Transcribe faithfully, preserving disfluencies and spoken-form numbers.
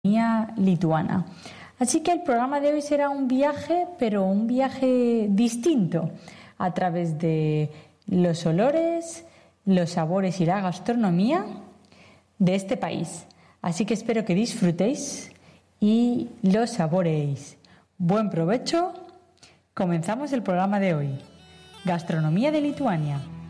gastronomía lituana. Así que el programa de hoy será un viaje, pero un viaje distinto, a través de los olores, los sabores y la gastronomía de este país. Así que espero que disfrutéis y lo saboreéis. Buen provecho. Comenzamos el programa de hoy. Gastronomía de Lituania.